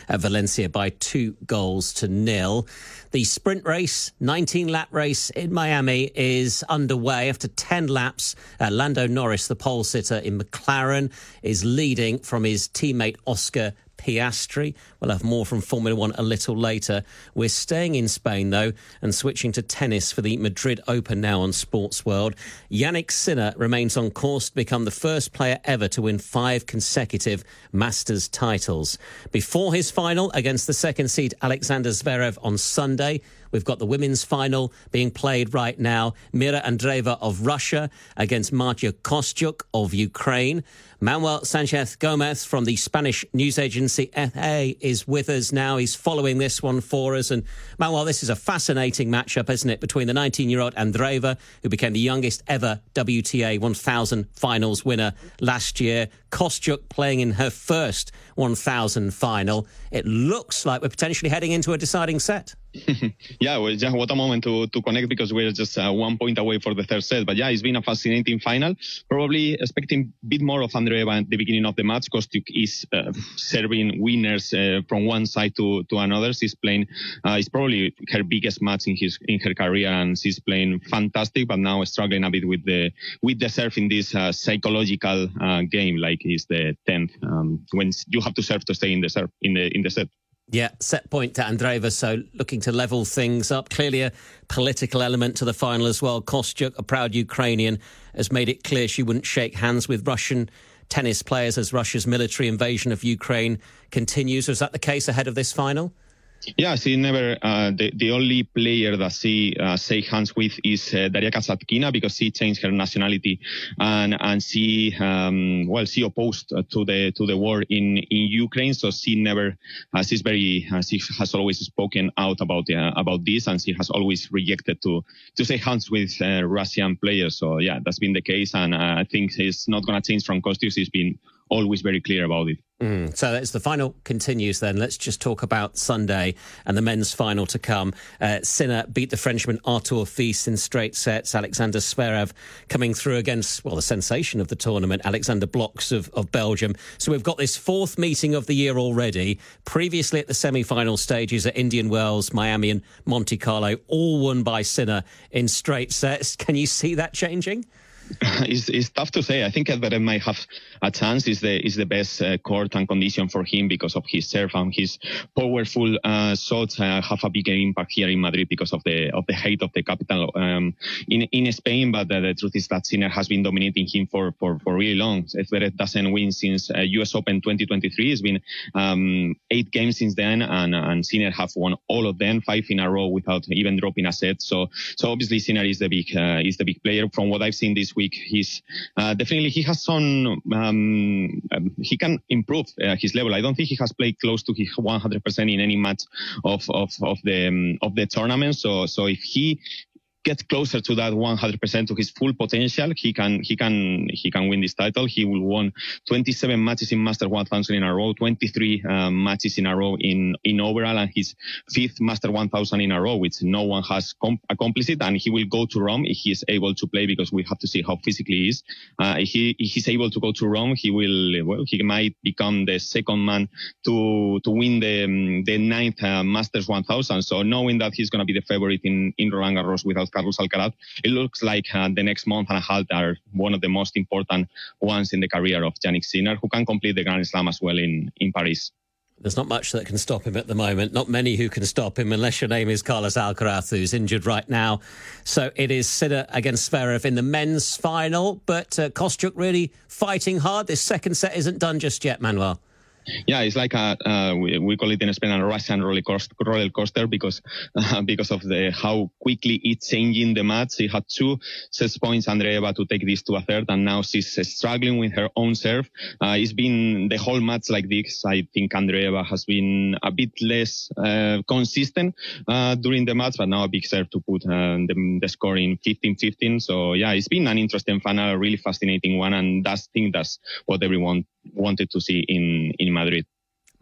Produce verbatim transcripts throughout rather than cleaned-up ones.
at Valencia by two goals to nil. The sprint race, nineteen-lap race in Miami, is underway. After ten laps, uh, Lando Norris, the pole sitter in McLaren, is leading from his teammate Oscar Piastri. We'll have more from Formula One a little later. We're staying in Spain, though, and switching to tennis for the Madrid Open now on Sports World. Jannik Sinner remains on course to become the first player ever to win five consecutive Masters titles. Before his final against the second seed Alexander Zverev on Sunday, we've got the women's final being played right now. Mira Andreeva of Russia against Marta Kostyuk of Ukraine. Manuel Sanchez Gomez from the Spanish news agency F A is with us now. He's following this one for us. And Manuel, this is a fascinating matchup, isn't it, between the nineteen-year-old Andreeva, who became the youngest ever W T A one thousand finals winner last year, Kostyuk playing in her first one thousand final. It looks like we're potentially heading into a deciding set. Yeah, well, just what a moment to, to connect, because we're just uh, one point away for the third set. But yeah, it's been a fascinating final. Probably expecting a bit more of Andreeva at the beginning of the match. Kostyuk is uh, serving winners uh, from one side to, to another. She's playing, uh, it's probably her biggest match in his in her career, and she's playing fantastic, but now struggling a bit with the with the serve in this uh, psychological uh, game, like it's the tenth, um, when you have to serve to stay in the serve in the in the set. Yeah, set point to Andreeva, so looking to level things up. Clearly a political element to the final as well. Kostyuk, a proud Ukrainian, has made it clear she wouldn't shake hands with Russian tennis players as Russia's military invasion of Ukraine continues. Was that the case ahead of this final? Yeah, she never, uh, the, the only player that she uh, shake hands with is uh, Daria Kasatkina, because she changed her nationality and, and she, um, well, she opposed uh, to the, to the war in, in Ukraine. So she never, uh, she's very, uh, she has always spoken out about, uh, about this, and she has always rejected to, to shake hands with uh, Russian players. So yeah, that's been the case. And uh, I think it's not going to change from Kostyuk. She's been always very clear about it. Mm, so as the final continues then, let's just talk about Sunday and the men's final to come. Uh, Sinner beat the Frenchman Arthur Fils in straight sets. Alexander Zverev coming through against, well, the sensation of the tournament, Alexander Blocks of, of Belgium. So we've got this fourth meeting of the year already. Previously at the semi-final stages at Indian Wells, Miami and Monte Carlo, all won by Sinner in straight sets. Can you see that changing? It's, it's tough to say. I think Zverev might have a chance. Is the is the best uh, court and condition for him because of his serve and his powerful uh, shots uh, have a bigger impact here in Madrid because of the of the height of the capital um, in in Spain. But uh, the truth is that Sinner has been dominating him for for, for really long. Zverev doesn't win since uh, U S Open twenty twenty-three. It's been um, eight games since then, and and Sinner have won all of them, five in a row without even dropping a set. So so obviously Sinner is the big uh, is the big player. From what I've seen this week, he's uh, definitely he has some um, um, he can improve uh, his level. I don't think he has played close to his one hundred percent in any match of of of the um, of the tournament. So so if he get closer to that one hundred percent to his full potential, he can he can he can win this title. He will won twenty-seven matches in Master one thousand in a row, twenty-three um, matches in a row in in overall, and his fifth Master one thousand in a row, which no one has com- accomplished it. And he will go to Rome if he is able to play, because we have to see how physically he is. Uh, if he if he's able to go to Rome, he will well he might become the second man to to win the um, the ninth uh, Masters one thousand. So knowing that he's going to be the favorite in in Roland Garros without Carlos Alcaraz, it looks like uh, the next month and a half are one of the most important ones in the career of Jannik Sinner, who can complete the Grand Slam as well in, in Paris. There's not much that can stop him at the moment. Not many who can stop him, unless your name is Carlos Alcaraz, who's injured right now. So it is Sinner against Zverev in the men's final. But uh, Kostyuk really fighting hard. This second set isn't done just yet, Manuel. Yeah, it's like a uh, we, we call it in Spain a Russian roller coaster, roller coaster because uh, because of the how quickly it's changing the match. She had two set points, Andreeva, to take this to a third, and now she's uh, struggling with her own serve. Uh, it's been the whole match like this. I think Andreeva has been a bit less uh, consistent uh, during the match, but now a big serve to put uh, the, the score in fifteen fifteen. So yeah, it's been an interesting final, a really fascinating one, and that's I think that's what everyone wanted to see in in Madrid.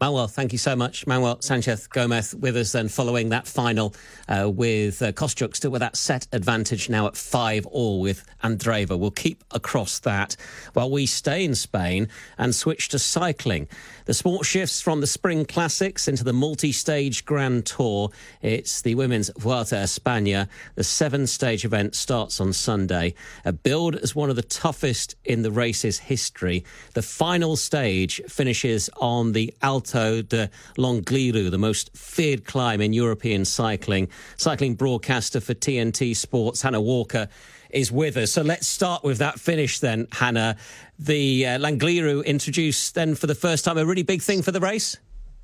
Manuel, thank you so much. Manuel Sanchez Gomez with us then following that final uh, with uh, Kostyuk still with that set advantage now at five all with Andreeva. We'll keep across that while we stay in Spain and switch to cycling. The sport shifts from the Spring Classics into the multi-stage Grand Tour. It's the women's Vuelta a España. The seven-stage event starts on Sunday. Uh, billed as one of the toughest in the race's history, the final stage finishes on the Alto de Longliru, the most feared climb in European cycling. Cycling broadcaster for T N T Sports, Hannah Walker, is with us. So let's start with that finish then, Hannah. The uh, Langliru introduced then for the first time a really big thing for the race?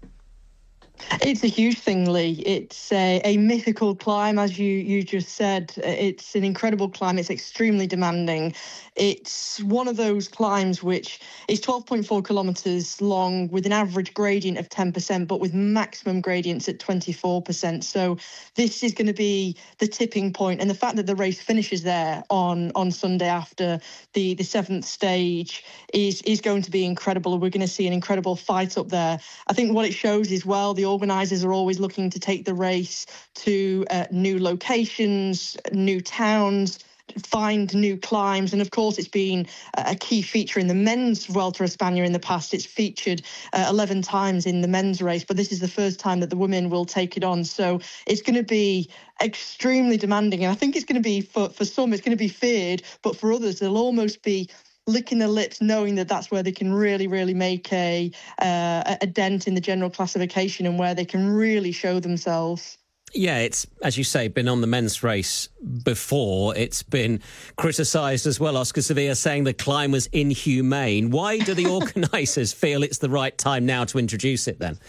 It's a huge thing, Lee. It's a, a mythical climb, as you, you just said. It's an incredible climb. It's extremely demanding. It's one of those climbs which is twelve point four kilometres long with an average gradient of ten percent, but with maximum gradients at twenty-four percent. So this is going to be the tipping point. And the fact that the race finishes there on, on Sunday after the, the seventh stage is, is going to be incredible. We're going to see an incredible fight up there. I think what it shows is, well, the organisers are always looking to take the race to uh, new locations, new towns, find new climbs. And of course, it's been a key feature in the men's Vuelta a España in the past. It's featured uh, eleven times in the men's race, but this is the first time that the women will take it on. So it's going to be extremely demanding. And I think it's going to be, for, for some, it's going to be feared, but for others, they'll almost be licking their lips, knowing that that's where they can really, really make a uh, a dent in the general classification and where they can really show themselves. Yeah, it's, as you say, been on the men's race before. It's been criticised as well, Oscar Sevilla, saying the climb was inhumane. Why do the organisers feel it's the right time now to introduce it then?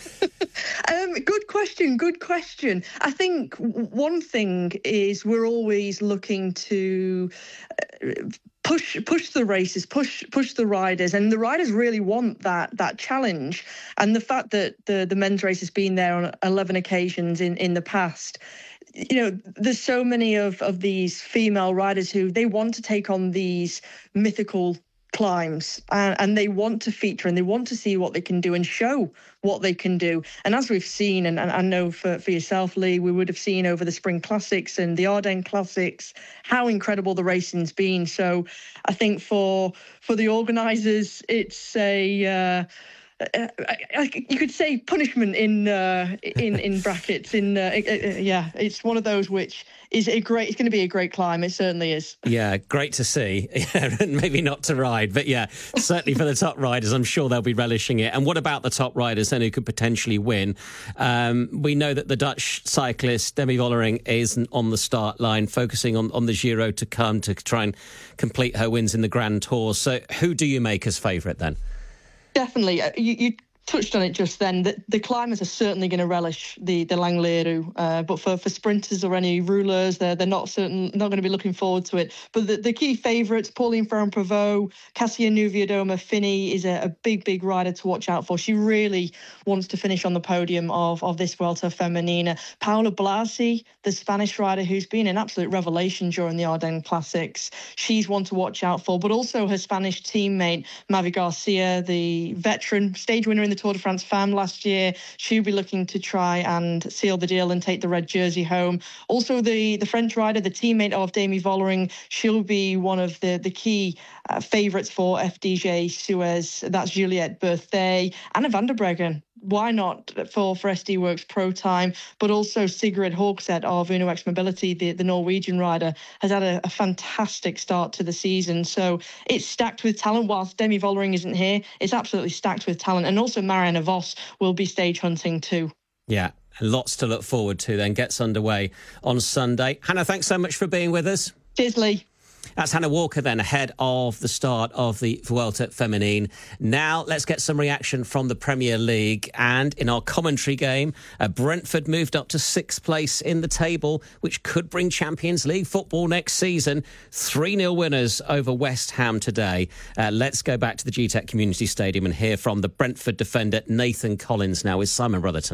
um, good question, good question. I think one thing is we're always looking to Uh, Push, push the races, push, push the riders, and the riders really want that that challenge. And the fact that the the men's race has been there on eleven occasions in in the past, you know, there's so many of of these female riders who they want to take on these mythical climbs, and, and they want to feature and they want to see what they can do and show what they can do. And as we've seen, and, and I know for, for yourself, Lee, we would have seen over the Spring Classics and the Ardennes Classics how incredible the racing's been. So I think for for the organisers, it's a uh, Uh, you could say punishment in uh, in in brackets. In uh, uh, yeah, it's one of those which is a great. It's going to be a great climb. It certainly is. Yeah, great to see. Yeah, and maybe not to ride, but yeah, certainly for the top riders, I'm sure they'll be relishing it. And what about the top riders then who could potentially win? Um, we know that the Dutch cyclist Demi Vollering is on the start line, focusing on on the Giro to come to try and complete her wins in the Grand Tour. So, who do you make as favourite then? Definitely. You, you touched on it just then, that the climbers are certainly going to relish the, the Langliru, uh, but for, for sprinters or any rouleurs, they're, they're not certain, not going to be looking forward to it. But the, the key favourites, Pauline Ferrand-Prévot, Cassia Niewiadoma, Finney, is a, a big, big rider to watch out for. She really wants to finish on the podium of, of this Vuelta Femenina. Paula Blasi, the Spanish rider who's been an absolute revelation during the Ardennes Classics, she's one to watch out for, but also her Spanish teammate, Mavi Garcia, the veteran stage winner in the Tour de France Femme last year. She'll be looking to try and seal the deal and take the red jersey home. Also, the, the French rider, the teammate of Demi Vollering, she'll be one of the, the key uh, favourites for F D J Suez. That's Juliette Berthet. Anna van der Breggen, why not for, for S D Works Pro Time, but also Sigrid Haugseth of Uno X Mobility, the, the Norwegian rider, has had a, a fantastic start to the season. So it's stacked with talent. Whilst Demi Vollering isn't here, it's absolutely stacked with talent. And also Marianne Vos will be stage hunting too. Yeah, lots to look forward to then. Gets underway on Sunday. Hannah, thanks so much for being with us. Cheers, Lee. That's Hannah Walker then, ahead of the start of the Vuelta Feminine. Now, let's get some reaction from the Premier League. And in our commentary game, uh, Brentford moved up to sixth place in the table, which could bring Champions League football next season. three nil winners over West Ham today. Uh, let's go back to the G TEC Community Stadium and hear from the Brentford defender Nathan Collins now with Simon Brotherton.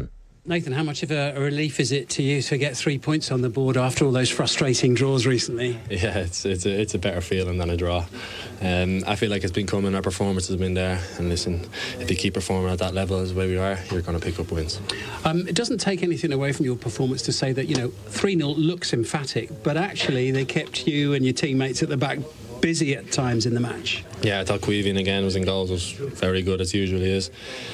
Nathan, how much of a, a relief is it to you to get three points on the board after all those frustrating draws recently? Yeah, it's it's a, it's a better feeling than a draw. Um, I feel like it's been coming, our performance has been there, and listen, if you keep performing at that level as the way we are, you're going to pick up wins. Um, it doesn't take anything away from your performance to say that, you know, three nil looks emphatic, but actually they kept you and your teammates at the back busy at times in the match. Yeah, I thought Queeving again was in goals, was very good as usually is.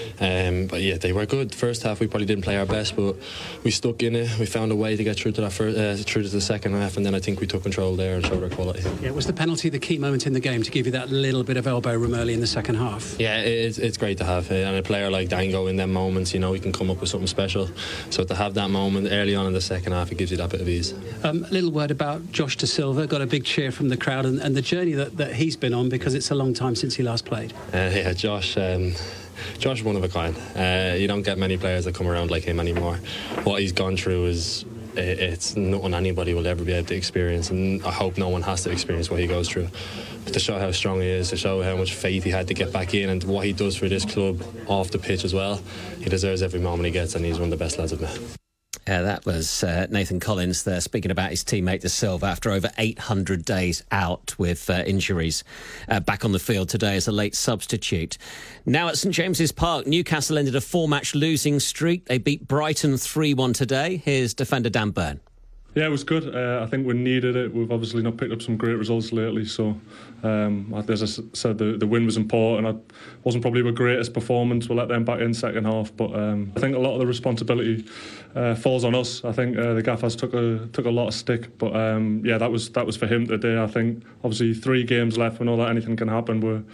Um, but yeah, they were good. First half we probably didn't play our best, but we stuck in it. We found a way to get through to that first, uh, through to the second half, and then I think we took control there and showed our quality. Yeah, was the penalty the key moment in the game to give you that little bit of elbow room early in the second half? Yeah, it's, it's great to have, and a player like Dango in them moments, you know, he can come up with something special. So to have that moment early on in the second half, it gives you that bit of ease. Um, a little word about Josh Da Silva. Got a big cheer from the crowd, and, and the journey that, that he's been on, because it's a long time since he last played. Uh, yeah, Josh. Um, Josh is one of a kind. Uh, you don't get many players that come around like him anymore. What he's gone through is it's nothing anybody will ever be able to experience, and I hope no one has to experience what he goes through. But to show how strong he is, to show how much faith he had to get back in, and what he does for this club off the pitch as well, he deserves every moment he gets, and he's one of the best lads I've met. Uh, that was uh, Nathan Collins there speaking about his teammate Da Silva after over eight hundred days out with uh, injuries. Uh, back on the field today as a late substitute. Now at St James's Park, Newcastle ended a four-match losing streak. They beat Brighton three one today. Here's defender Dan Burn. Yeah, it was good. Uh, I think we needed it. We've obviously not picked up some great results lately, so um, as I said, the, the win was important. It wasn't probably our greatest performance. We'll let them back in second half, but um, I think a lot of the responsibility uh, falls on us. I think uh, the gaffers took a took a lot of stick, but um, yeah, that was that was for him today. I think obviously three games left. We know that anything can happen. We're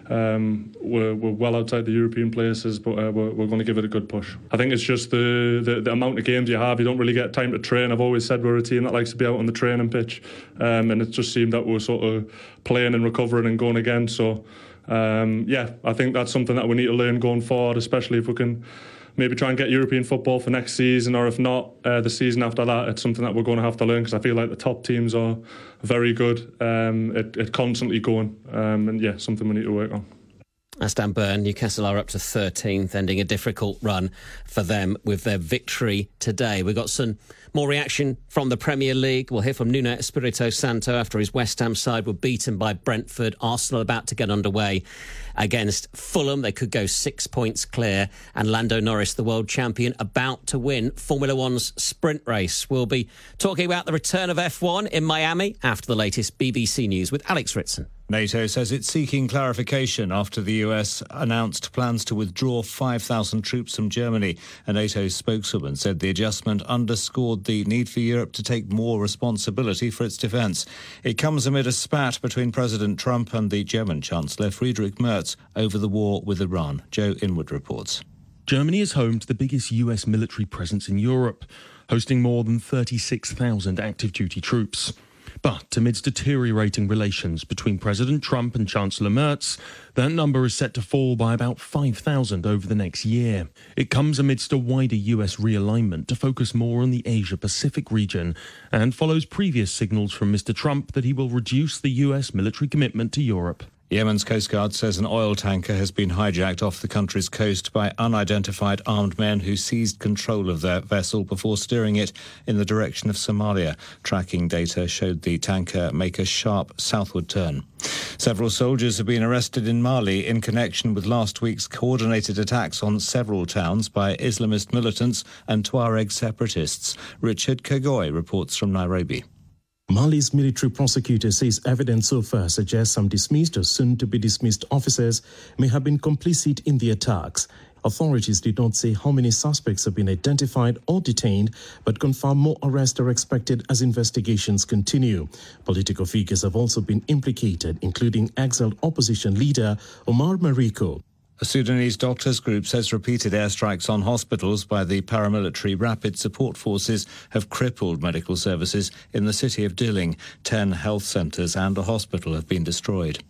um, we're, we're well outside the European places, but uh, we're, we're going to give it a good push. I think it's just the, the the amount of games you have. You don't really get time to train. I've always said we're a team that likes to be out on the training pitch, um, and it just seemed that we were sort of playing and recovering and going again. So um, yeah, I think that's something that we need to learn going forward, especially if we can maybe try and get European football for next season, or if not, uh, the season after that. It's something that we're going to have to learn, because I feel like the top teams are very good at, at constantly going, um, and yeah, something we need to work on. That's Dan Burn. Newcastle are up to thirteenth, ending a difficult run for them with their victory today. We've got some more reaction from the Premier League. We'll hear from Nuno Espirito Santo after his West Ham side were beaten by Brentford. Arsenal about to get underway against Fulham. They could go six points clear. And Lando Norris, the world champion, about to win Formula One's sprint race. We'll be talking about the return of F one in Miami after the latest B B C News with Alex Ritson. NATO says it's seeking clarification after the U S announced plans to withdraw five thousand troops from Germany. A NATO spokeswoman said the adjustment underscored the need for Europe to take more responsibility for its defence. It comes amid a spat between President Trump and the German Chancellor Friedrich Merz over the war with Iran. Joe Inwood reports. Germany is home to the biggest U S military presence in Europe, hosting more than thirty-six thousand active duty troops. But amidst deteriorating relations between President Trump and Chancellor Merz, that number is set to fall by about five thousand over the next year. It comes amidst a wider U S realignment to focus more on the Asia-Pacific region, and follows previous signals from Mister Trump that he will reduce the U S military commitment to Europe. Yemen's Coast Guard says an oil tanker has been hijacked off the country's coast by unidentified armed men who seized control of their vessel before steering it in the direction of Somalia. Tracking data showed the tanker make a sharp southward turn. Several soldiers have been arrested in Mali in connection with last week's coordinated attacks on several towns by Islamist militants and Tuareg separatists. Richard Kagoy reports from Nairobi. Mali's military prosecutor says evidence so far suggests some dismissed or soon-to-be-dismissed officers may have been complicit in the attacks. Authorities did not say how many suspects have been identified or detained, but confirm more arrests are expected as investigations continue. Political figures have also been implicated, including exiled opposition leader Omar Mariko. A Sudanese doctors group says repeated airstrikes on hospitals by the paramilitary Rapid Support Forces have crippled medical services in the city of Dilling. Ten health centres and a hospital have been destroyed.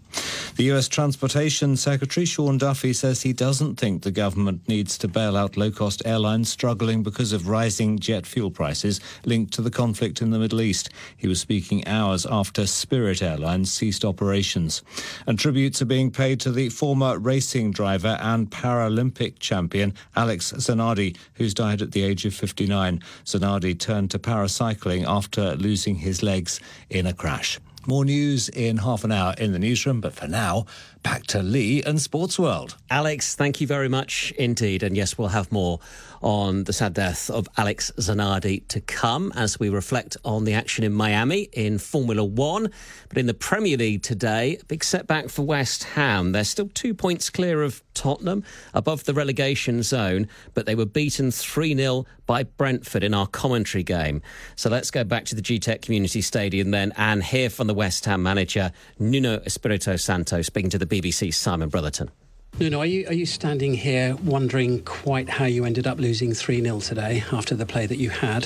The U S Transportation Secretary Sean Duffy says he doesn't think the government needs to bail out low-cost airlines struggling because of rising jet fuel prices linked to the conflict in the Middle East. He was speaking hours after Spirit Airlines ceased operations. And tributes are being paid to the former racing driver and Paralympic champion Alex Zanardi, who's died at the age of fifty-nine. Zanardi turned to paracycling after losing his legs in a crash. More news in half an hour in the newsroom, but for now, back to Lee and Sports World. Alex, thank you very much indeed. And yes, we'll have more on the sad death of Alex Zanardi to come as we reflect on the action in Miami in Formula One. But in the Premier League today, a big setback for West Ham. They're still two points clear of Tottenham, above the relegation zone, but they were beaten three nil by Brentford in our commentary game. So let's go back to the G TEC Community Stadium then and hear from the West Ham manager, Nuno Espirito Santo, speaking to the B B C's Simon Brotherton. Nuno, are you, are you standing here wondering quite how you ended up losing three nil today after the play that you had?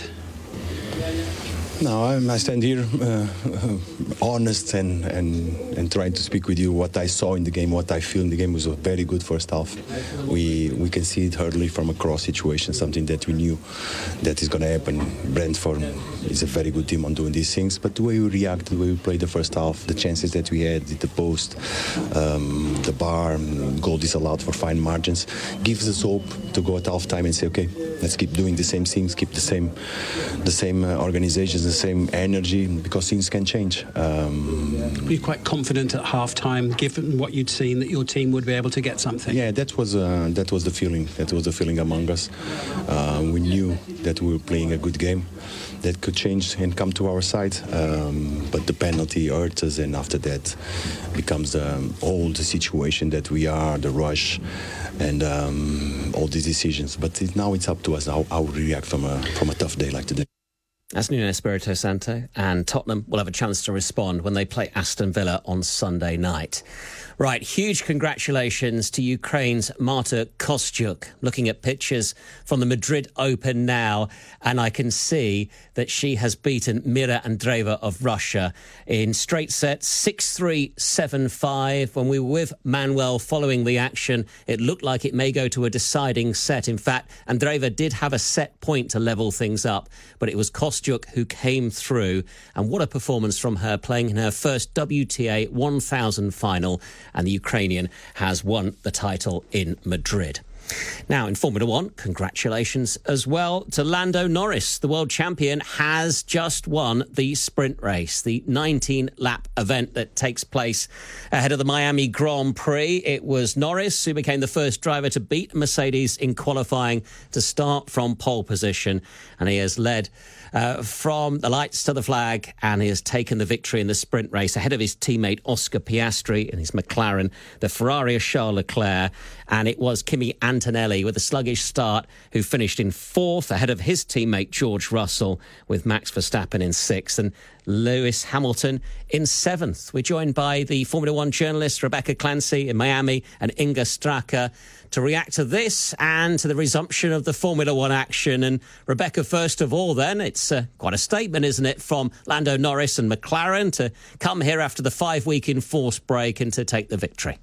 No, I stand here uh, honest and, and, and trying to speak with you what I saw in the game, what I feel in the game. Was a very good first half. We we can see it hardly from a cross situation, something that we knew that is going to happen. Brentford is a very good team on doing these things, but the way we reacted, the way we played the first half, the chances that we had, the post, um, the bar, goal disallowed for fine margins, gives us hope to go at half time and say, okay, let's keep doing the same things, keep the same, the same uh, organizations, the same energy, because things can change. Um, Were you quite confident at half time, given what you'd seen, that your team would be able to get something? Yeah, that was uh, that was the feeling. That was the feeling among us. Uh, we knew that we were playing a good game that could change and come to our side. Um, but the penalty hurt us, and after that becomes um, all the situation that we are, the rush, and um, all these decisions. But it, now it's up to us how, how we react from a from a tough day like today. That's Nuno Espirito Santo, and Tottenham will have a chance to respond when they play Aston Villa on Sunday night. Right, huge congratulations to Ukraine's Marta Kostyuk. Looking at pictures from the Madrid Open now, and I can see that she has beaten Mira Andreeva of Russia in straight sets, six three, seven five. When we were with Manuel following the action, it looked like it may go to a deciding set. In fact, Andreeva did have a set point to level things up, but it was Kostyuk who came through. And what a performance from her, playing in her first W T A one thousand final. And the Ukrainian has won the title in Madrid. Now, in Formula One, congratulations as well to Lando Norris. The world champion has just won the sprint race, the nineteen-lap event that takes place ahead of the Miami Grand Prix. It was Norris who became the first driver to beat Mercedes in qualifying to start from pole position, and he has led Uh, from the lights to the flag, and he has taken the victory in the sprint race ahead of his teammate Oscar Piastri and his McLaren, the Ferrari of Charles Leclerc. And it was Kimi Antonelli with a sluggish start who finished in fourth ahead of his teammate George Russell, with Max Verstappen in sixth and Lewis Hamilton in seventh. We're joined by the Formula One journalist Rebecca Clancy in Miami and Inga Straka to react to this and to the resumption of the Formula One action. And Rebecca, first of all then, it's uh, quite a statement, isn't it, from Lando Norris and McLaren to come here after the five-week enforced break and to take the victory.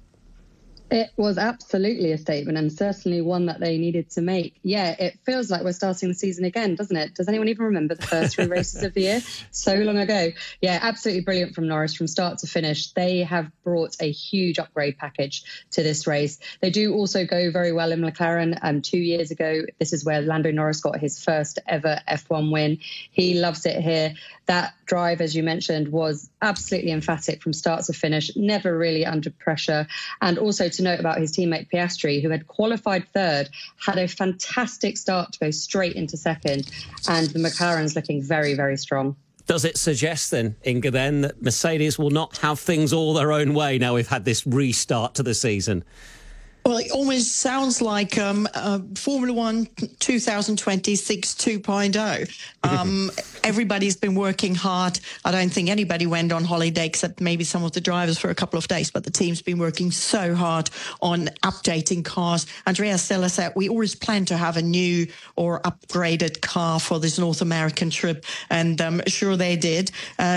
It was absolutely a statement, and certainly one that they needed to make. Yeah, it feels like we're starting the season again, doesn't it? Does anyone even remember the first three races of the year? So long ago. Yeah, absolutely brilliant from Norris from start to finish. They have brought a huge upgrade package to this race. They do also go very well in McLaren. Um, two years ago, this is where Lando Norris got his first ever F one win. He loves it here. That drive, as you mentioned, was absolutely emphatic from start to finish, never really under pressure. And also to note about his teammate Piastri, who had qualified third, had a fantastic start to go straight into second. And the McLaren's looking very, very strong. Does it suggest then, Inga, then, that Mercedes will not have things all their own way now we've had this restart to the season? Well, it almost sounds like um, uh, Formula One twenty twenty-six two point oh. Um, everybody's been working hard. I don't think anybody went on holiday except maybe some of the drivers for a couple of days, but the team's been working so hard on updating cars. Andrea Stella said we always plan to have a new or upgraded car for this North American trip, and um, sure they did. Uh,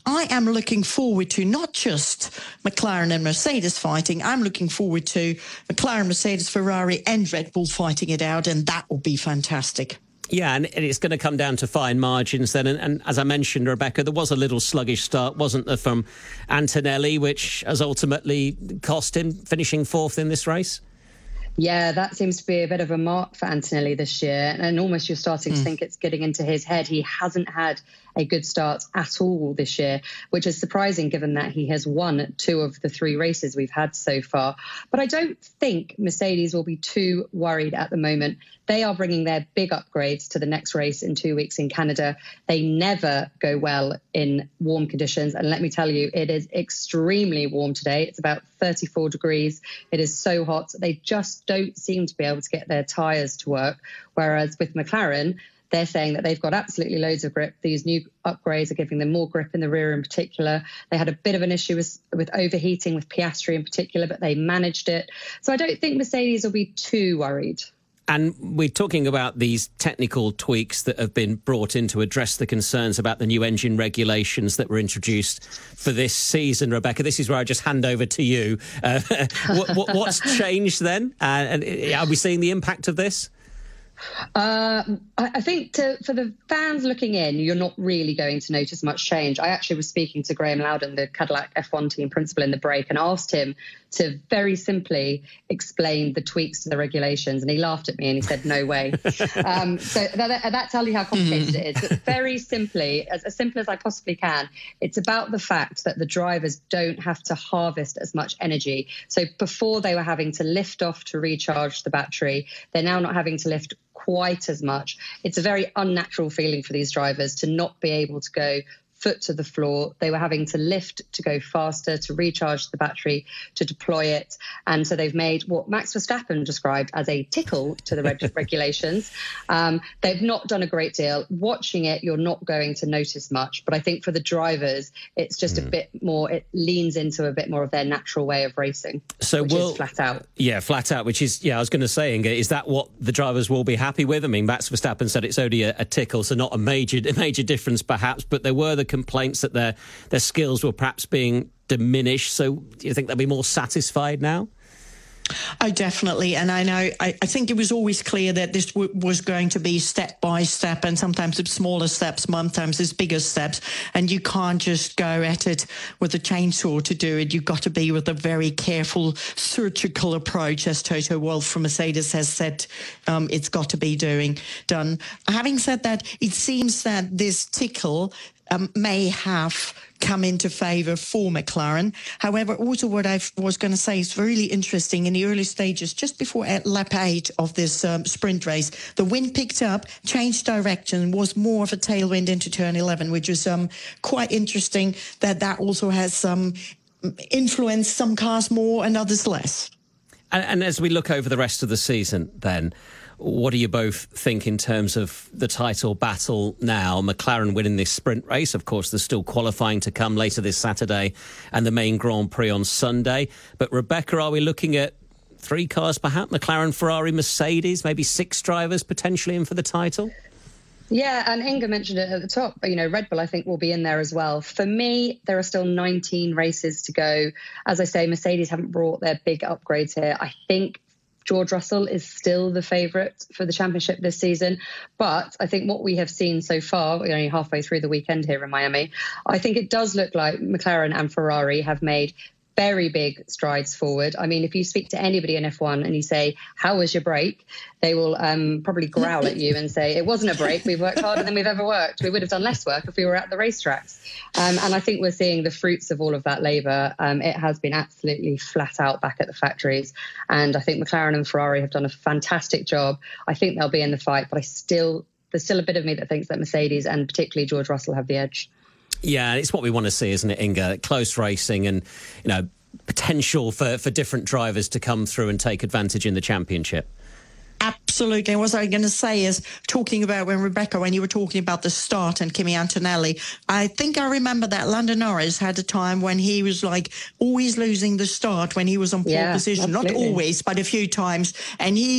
I am looking forward to not just McLaren and Mercedes fighting. I'm looking forward to McLaren, Mercedes, Ferrari and Red Bull fighting it out, and that will be fantastic. Yeah, and it's going to come down to fine margins then. And, and as I mentioned, Rebecca, there was a little sluggish start, wasn't there, from Antonelli, which has ultimately cost him finishing fourth in this race? Yeah, that seems to be a bit of a mark for Antonelli this year. And almost you're starting mm. to think it's getting into his head. He hasn't had a good start at all this year, which is surprising given that he has won two of the three races we've had so far. But I don't think Mercedes will be too worried at the moment. They are bringing their big upgrades to the next race in two weeks in Canada. They never go well in warm conditions. And let me tell you, it is extremely warm today. It's about thirty-four degrees. It is so hot. They just don't seem to be able to get their tyres to work. Whereas with McLaren, they're saying that they've got absolutely loads of grip. These new upgrades are giving them more grip in the rear in particular. They had a bit of an issue with, with overheating with Piastri in particular, but they managed it. So I don't think Mercedes will be too worried. And we're talking about these technical tweaks that have been brought in to address the concerns about the new engine regulations that were introduced for this season. Rebecca, this is where I just hand over to you. Uh, what, what, what's changed then? Uh, and are we seeing the impact of this? Uh, I think to, for the fans looking in, you're not really going to notice much change. I actually was speaking to Graham Loudon, the Cadillac F one team principal, in the break and asked him to very simply explain the tweaks to the regulations. And he laughed at me and he said, no way. um, so that, that tells you how complicated mm. it is. But very simply, as, as simple as I possibly can, it's about the fact that the drivers don't have to harvest as much energy. So before they were having to lift off to recharge the battery, they're now not having to lift quite as much. It's a very unnatural feeling for these drivers to not be able to go foot to the floor. They were having to lift to go faster, to recharge the battery, to deploy it. And so they've made what Max Verstappen described as a tickle to the reg- regulations. Um, they've not done a great deal. Watching it, you're not going to notice much. But I think for the drivers, it's just mm. a bit more, it leans into a bit more of their natural way of racing, so which will, is flat out. Yeah, flat out, which is, yeah, I was going to say, Inga, is that what the drivers will be happy with? I mean, Max Verstappen said it's only a, a tickle, so not a major, a major difference perhaps, but there were the complaints that their their skills were perhaps being diminished. So do you think they'll be more satisfied now? Oh, definitely. And I know, I, I think it was always clear that this w- was going to be step by step, and sometimes it's smaller steps, sometimes it's bigger steps. And you can't just go at it with a chainsaw to do it. You've got to be with a very careful, surgical approach, as Toto Wolff from Mercedes has said um, it's got to be doing done. Having said that, it seems that this tickle Um, may have come into favour for McLaren. However, also what I was going to say is really interesting in the early stages, just before at lap eight of this um, sprint race, the wind picked up, changed direction, was more of a tailwind into turn eleven, which was um, quite interesting that that also has some influence, some cars more and others less. And, and as we look over the rest of the season then, what do you both think in terms of the title battle now? McLaren winning this sprint race. Of course, there's still qualifying to come later this Saturday and the main Grand Prix on Sunday. But Rebecca, are we looking at three cars perhaps? McLaren, Ferrari, Mercedes, maybe six drivers potentially in for the title? Yeah, and Inga mentioned it at the top. You know, Red Bull, I think, will be in there as well. For me, there are still nineteen races to go. As I say, Mercedes haven't brought their big upgrades here. I think George Russell is still the favourite for the championship this season. But I think what we have seen so far, we're only halfway through the weekend here in Miami, I think it does look like McLaren and Ferrari have made very big strides forward. I mean, if you speak to anybody in F one and you say, how was your break? They will um, probably growl at you and say, it wasn't a break. We've worked harder than we've ever worked. We would have done less work if we were at the racetracks. Um, and I think we're seeing the fruits of all of that labour. Um, it has been absolutely flat out back at the factories. And I think McLaren and Ferrari have done a fantastic job. I think they'll be in the fight, but I still, there's still a bit of me that thinks that Mercedes and particularly George Russell have the edge. Yeah, it's what we want to see, isn't it, Inga? Close racing and, you know, potential for, for different drivers to come through and take advantage in the championship. Absolutely. And what I was going to say is, talking about when Rebecca, when you were talking about the start and Kimi Antonelli, I think I remember that Lando Norris had a time when he was like always losing the start when he was on pole yeah, position. absolutely. Not always, but a few times. And he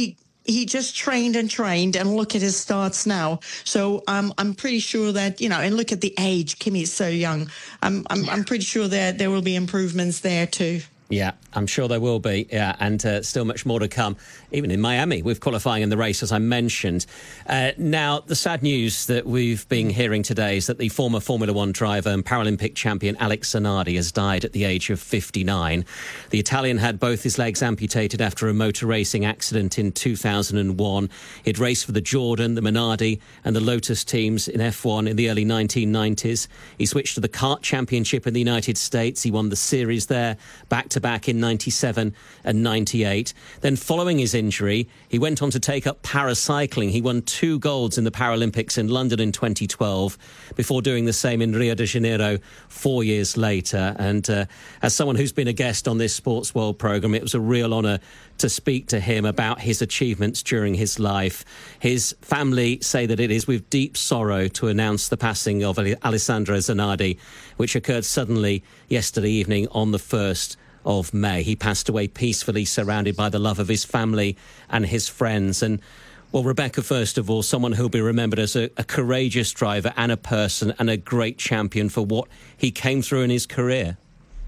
he just trained and trained, and look at his starts now. So um, I'm pretty sure that, you know, and look at the age. Kimi is so young. I'm, I'm, I'm pretty sure that there will be improvements there too. Yeah, I'm sure there will be. Yeah, and uh, still much more to come, even in Miami, with qualifying in the race, as I mentioned. Uh, now, the sad news that we've been hearing today is that the former Formula One driver and Paralympic champion Alex Zanardi has died at the age of fifty-nine. The Italian had both his legs amputated after a motor racing accident in two thousand one. He'd raced for the Jordan, the Minardi and the Lotus teams in F one in the early nineteen nineties. He switched to the kart championship in the United States. He won the series there back to back in ninety-seven and ninety-eight. Then following his injury, he went on to take up paracycling. He won two golds in the Paralympics in London in twenty twelve before doing the same in Rio de Janeiro four years later. And uh, as someone who's been a guest on this Sports World programme, it was a real honour to speak to him about his achievements during his life. His family say that it is with deep sorrow to announce the passing of Alessandro Zanardi, which occurred suddenly yesterday evening on the first of May. He passed away peacefully, surrounded by the love of his family and his friends. And, well, Rebecca, first of all, someone who'll be remembered as a, a courageous driver and a person and a great champion for what he came through in his career.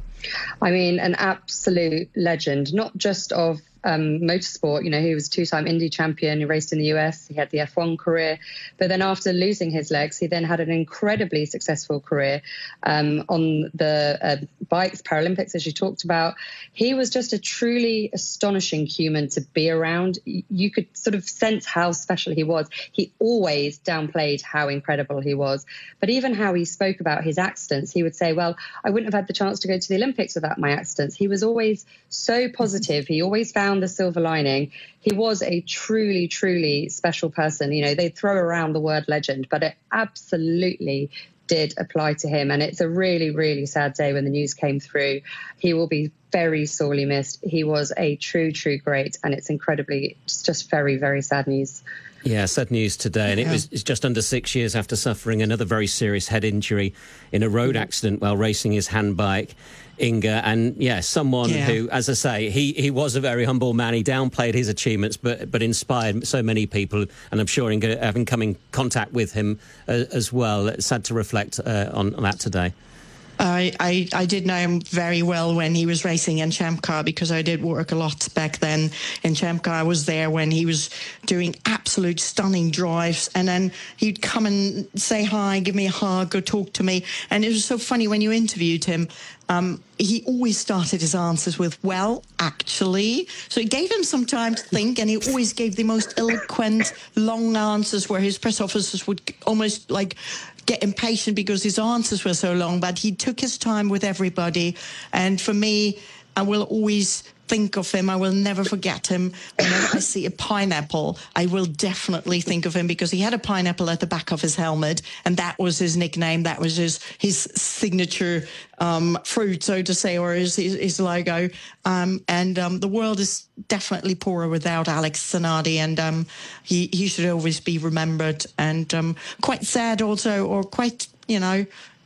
I mean, an absolute legend, not just of um, motorsport. You know, he was a two-time Indy champion. He raced in the U S. He had the F one career. But then after losing his legs, he then had an incredibly successful career um, on the uh, bikes, Paralympics, as you talked about. He was just a truly astonishing human to be around. You could sort of sense how special he was. He always downplayed how incredible he was. But even how he spoke about his accidents, he would say, well, I wouldn't have had the chance to go to the Olympics without my accidents. He was always so positive. He always found the silver lining. He was a truly, truly special person. You know, they throw around the word legend, but it absolutely did apply to him. And it's a really, really sad day when the news came through. He will be very sorely missed. He was a true, true great. And it's incredibly, it's just very, very sad news. Yeah, sad news today. And it was it's just under six years after suffering another very serious head injury in a road accident while racing his handbike, Inga. And, yeah, someone yeah. who, as I say, he, he was a very humble man. He downplayed his achievements, but but inspired so many people. And I'm sure Inga, having come in contact with him uh, as well, it's sad to reflect uh, on, on that today. I, I, I did know him very well when he was racing in Champ Car, because I did work a lot back then in Champ Car. I was there when he was doing absolute stunning drives, and then he'd come and say hi, give me a hug, or talk to me. And it was so funny when you interviewed him. Um, he always started his answers with, well, actually. So it gave him some time to think, and he always gave the most eloquent, long answers where his press officers would almost like get impatient because his answers were so long. But he took his time with everybody. And for me, I will always think of him. I will never forget him. Whenever I see a pineapple, I will definitely think of him, because he had a pineapple at the back of his helmet, and that was his nickname. That was his his signature um, fruit, so to say, or his his, his logo. Um, and um, the world is definitely poorer without Alex Zanardi, and um, he he should always be remembered. And um, quite sad also, or quite, you know,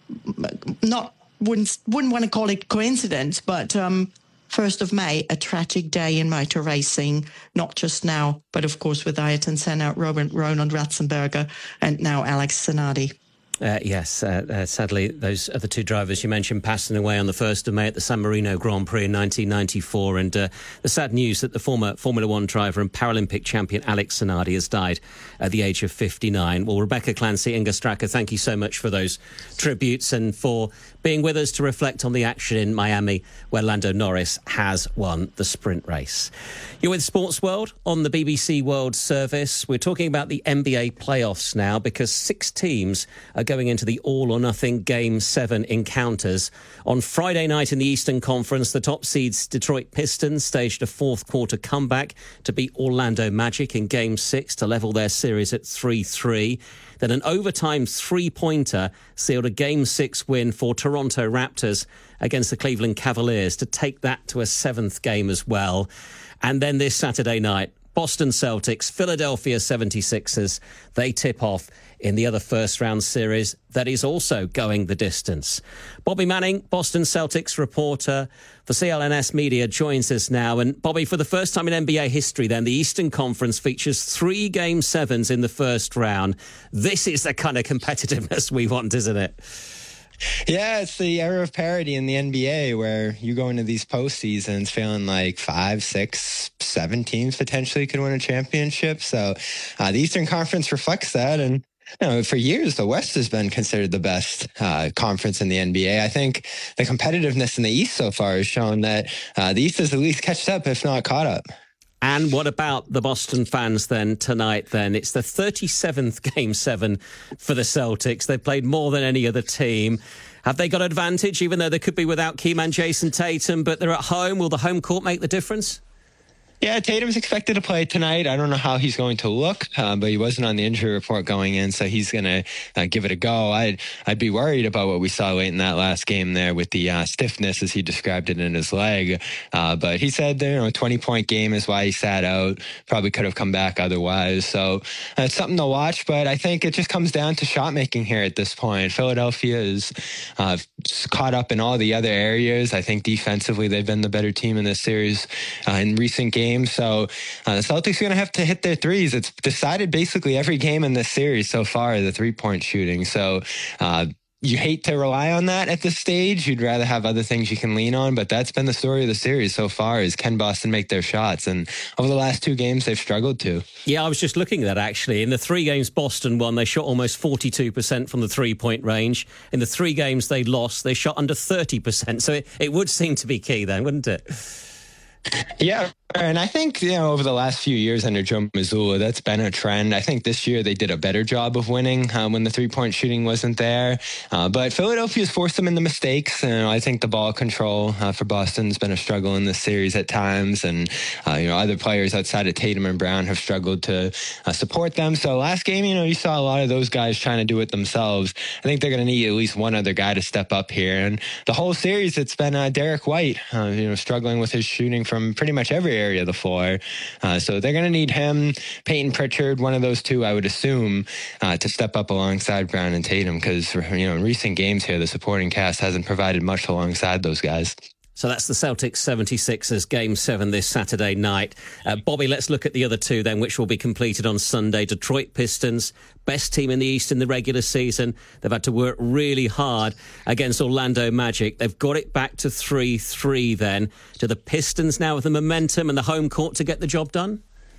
not wouldn't wouldn't want to call it coincidence, but. Um, first of May, a tragic day in motor racing, not just now, but of course with Ayrton Senna, Robin, Roland Ratzenberger, and now Alex Zanardi. Uh, yes, uh, uh, sadly, those other two drivers you mentioned passing away on the first of May at the San Marino Grand Prix in nineteen ninety-four. And uh, the sad news that the former Formula One driver and Paralympic champion Alex Zanardi has died at the age of fifty-nine. Well, Rebecca Clancy, Inga Straka, thank you so much for those tributes and for being with us to reflect on the action in Miami, where Lando Norris has won the sprint race. You're with Sports World on the B B C World Service. We're talking about the N B A playoffs now, because six teams are going into the all-or-nothing Game seven encounters. On Friday night in the Eastern Conference, the top seeds Detroit Pistons staged a fourth-quarter comeback to beat Orlando Magic in Game six to level their series at three three. Then an overtime three-pointer sealed a Game six win for Toronto Raptors against the Cleveland Cavaliers to take that to a seventh game as well. And then this Saturday night, Boston Celtics, Philadelphia seventy-sixers. They tip off in the other first-round series that is also going the distance. Bobby Manning, Boston Celtics reporter for C L N S Media, joins us now. And Bobby, for the first time in N B A history then, the Eastern Conference features three Game sevens in the first round. This is the kind of competitiveness we want, isn't it? Yeah, it's the era of parity in the N B A where you go into these postseasons feeling like five, six, seven teams potentially could win a championship. So uh, the Eastern Conference reflects that. And you know, for years, the West has been considered the best uh, conference in the N B A. I think the competitiveness in the East so far has shown that uh, the East has at least catched up, if not caught up. And what about the Boston fans then tonight then? It's the thirty-seventh Game seven for the Celtics. They've played more than any other team. Have they got advantage, even though they could be without key man Jason Tatum, but they're at home? Will the home court make the difference? Yeah, Tatum's expected to play tonight. I don't know how he's going to look, uh, but he wasn't on the injury report going in, so he's going to uh, give it a go. I'd I'd be worried about what we saw late in that last game there with the uh, stiffness, as he described it, in his leg. Uh, but he said, you know, a twenty-point game is why he sat out. Probably could have come back otherwise. So uh, it's something to watch, but I think it just comes down to shot making here at this point. Philadelphia is uh, caught up in all the other areas. I think defensively they've been the better team in this series uh, in recent games. So uh, the Celtics are going to have to hit their threes. It's decided basically every game in this series so far, the three-point shooting. So uh, you hate to rely on that at this stage. You'd rather have other things you can lean on, but that's been the story of the series so far, is can Boston make their shots? And over the last two games, they've struggled to. Yeah, I was just looking at that, actually. In the three games Boston won, they shot almost forty-two percent from the three-point range. In the three games they lost, they shot under thirty percent. So it, it would seem to be key then, wouldn't it? Yeah, and I think, you know, over the last few years under Joe Mazzulla, that's been a trend. I think this year they did a better job of winning uh, when the three-point shooting wasn't there. Uh, but Philadelphia's forced them into mistakes. And I think the ball control uh, for Boston's been a struggle in this series at times. And, uh, you know, other players outside of Tatum and Brown have struggled to uh, support them. So last game, you know, you saw a lot of those guys trying to do it themselves. I think they're going to need at least one other guy to step up here. And the whole series, it's been uh, Derek White, uh, you know, struggling with his shooting from pretty much every area of the floor. Uh, so they're going to need him, Peyton Pritchard, one of those two, I would assume, uh, to step up alongside Brown and Tatum, because, you know, in recent games here, the supporting cast hasn't provided much alongside those guys. So that's the Celtics seventy-sixers Game seven this Saturday night. Uh, Bobby, let's look at the other two then, which will be completed on Sunday. Detroit Pistons, best team in the East in the regular season. They've had to work really hard against Orlando Magic. They've got it back to three three then. Do the Pistons now have the momentum and the home court to get the job done?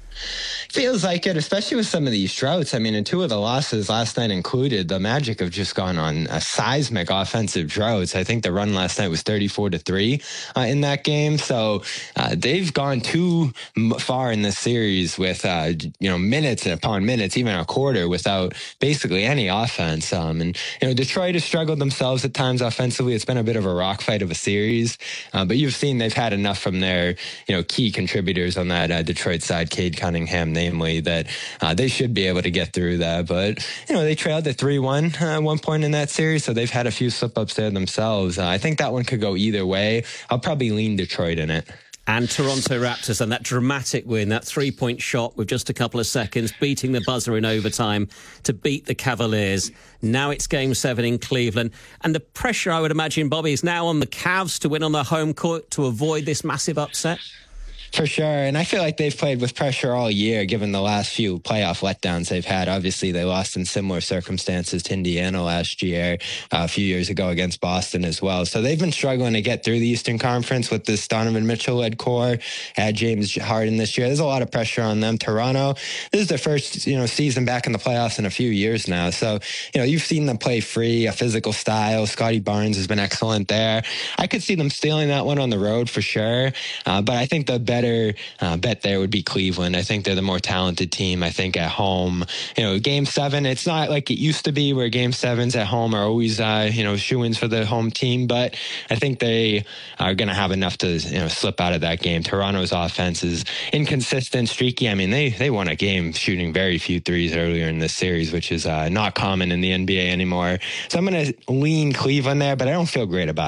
Feels like it, especially with some of these droughts. I mean, in two of the losses last night included, the Magic have just gone on a seismic offensive droughts. I think the run last night was thirty-four to three uh, in that game. So uh, they've gone too far in this series with, uh, you know, minutes upon minutes, even a quarter without basically any offense. Um, and, you know, Detroit has struggled themselves at times offensively. It's been a bit of a rock fight of a series. Uh, but you've seen they've had enough from their, you know, key contributors on that uh, Detroit side, Cade Cunningham, namely, that uh, they should be able to get through that. But, you know, they trailed at three one uh, at one point in that series, so they've had a few slip-ups there themselves. Uh, I think that one could go either way. I'll probably lean Detroit in it. And Toronto Raptors and that dramatic win, that three-point shot with just a couple of seconds, beating the buzzer in overtime to beat the Cavaliers. Now it's Game seven in Cleveland. And the pressure, I would imagine, Bobby, is now on the Cavs to win on their home court to avoid this massive upset. For sure. And I feel like they've played with pressure all year, given the last few playoff letdowns they've had. Obviously, they lost in similar circumstances to Indiana last year, uh, a few years ago against Boston as well. So they've been struggling to get through the Eastern Conference with this Donovan Mitchell-led core. Add James Harden this year. There's a lot of pressure on them. Toronto, this is their first, you know, season back in the playoffs in a few years now. So, you know, you've seen them play free, a physical style. Scotty Barnes has been excellent there. I could see them stealing that one on the road for sure. Uh, but I think the better Uh, bet there would be Cleveland. I think they're the more talented team. I think at home, you know, Game seven, it's not like it used to be where Game sevens at home are always, uh, you know, shoo-ins for the home team, but I think they are going to have enough to, you know, slip out of that game. Toronto's offense is inconsistent, streaky. I mean, they, they won a game shooting very few threes earlier in this series, which is uh, not common in the N B A anymore. So I'm going to lean Cleveland there, but I don't feel great about it.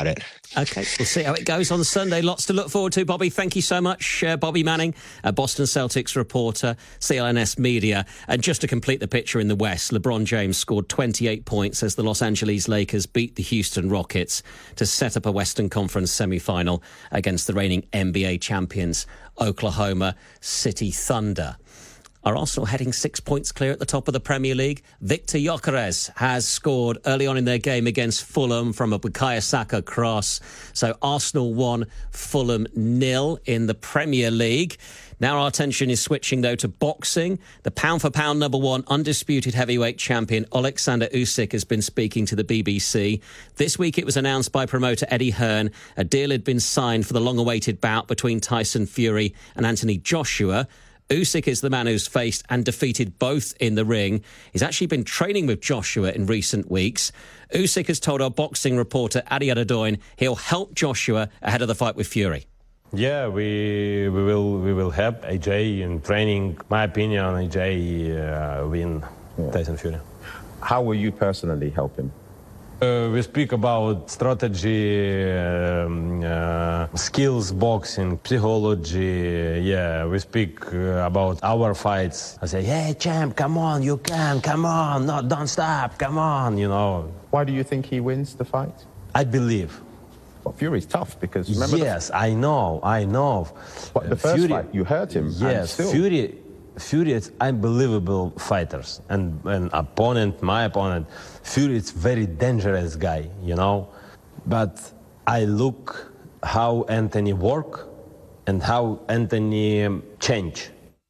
OK, we'll see how it goes on Sunday. Lots to look forward to, Bobby. Thank you so much, uh, Bobby Manning, a Boston Celtics reporter, C L N S Media. And just to complete the picture in the West, LeBron James scored twenty-eight points as the Los Angeles Lakers beat the Houston Rockets to set up a Western Conference semi-final against the reigning N B A champions, Oklahoma City Thunder. Are Arsenal heading six points clear at the top of the Premier League? Victor Gyökeres has scored early on in their game against Fulham from a Bukayo Saka cross. So Arsenal one, Fulham nil in the Premier League. Now our attention is switching, though, to boxing. The pound-for-pound number one undisputed heavyweight champion, Alexander Usyk, has been speaking to the B B C. This week it was announced by promoter Eddie Hearn a deal had been signed for the long-awaited bout between Tyson Fury and Anthony Joshua. Usyk is the man who's faced and defeated both in the ring. He's actually been training with Joshua in recent weeks. Usyk has told our boxing reporter Adi Adedoyin he'll help Joshua ahead of the fight with Fury. Yeah, we we will we will help A J in training. My opinion, A J uh, win yeah. Tyson Fury. How will you personally help him? Uh, we speak about strategy, um, uh, skills, boxing, psychology. Yeah, we speak uh, about our fights. I say, hey, champ, come on, you can, come on, no, don't stop, come on, you know. Why do you think he wins the fight? I believe. Well, Fury's tough because remember. Yes, the... I know, I know. But the first Fury... fight, you hurt him. Yes, still... Fury. Fury is unbelievable fighters, and an opponent, my opponent, Fury is very dangerous guy, you know. But I look how Anthony work and how Anthony um, change.